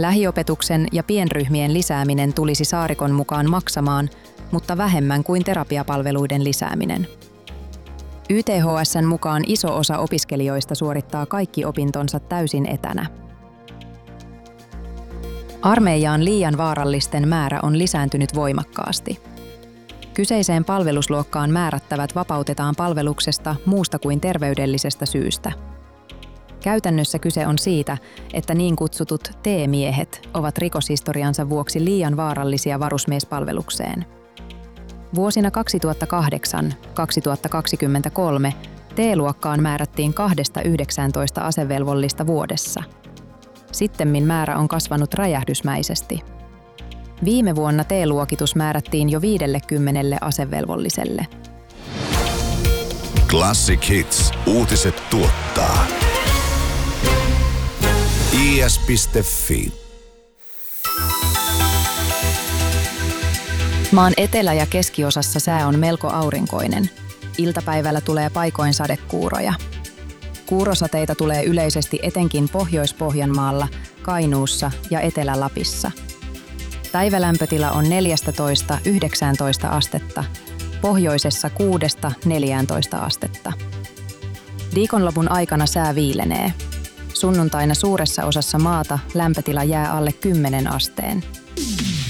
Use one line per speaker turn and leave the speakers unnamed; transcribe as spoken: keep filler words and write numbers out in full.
Lähiopetuksen ja pienryhmien lisääminen tulisi Saarikon mukaan maksamaan, mutta vähemmän kuin terapiapalveluiden lisääminen. Y T H S:n mukaan iso osa opiskelijoista suorittaa kaikki opintonsa täysin etänä. Armeijaan liian vaarallisten määrä on lisääntynyt voimakkaasti. Kyseiseen palvelusluokkaan määrättävät vapautetaan palveluksesta muusta kuin terveydellisestä syystä. Käytännössä kyse on siitä, että niin kutsutut T-miehet ovat rikoshistoriansa vuoksi liian vaarallisia varusmiespalvelukseen. Vuosina kaksituhattakahdeksan kaksituhattakaksikymmentäkolme T-luokkaan määrättiin kahdesta yhdeksääntoista asevelvollista vuodessa. Sittemmin määrä on kasvanut räjähdysmäisesti. Viime vuonna T-luokitus määrättiin jo viidellekymmenelle asevelvolliselle.
Classic Hits. Uutiset tuottaa I S piste Fi.
Maan etelä- ja keskiosassa sää on melko aurinkoinen. Iltapäivällä tulee paikoin sadekuuroja. Kuurosateita tulee yleisesti etenkin Pohjois-Pohjanmaalla, Kainuussa ja Etelä-Lapissa. Päivälämpötila on neljätoista yhdeksäntoista astetta, pohjoisessa kuudesta neljääntoista astetta. Viikonlopun aikana sää viilenee. Sunnuntaina suuressa osassa maata lämpötila jää alle kymmenen asteen.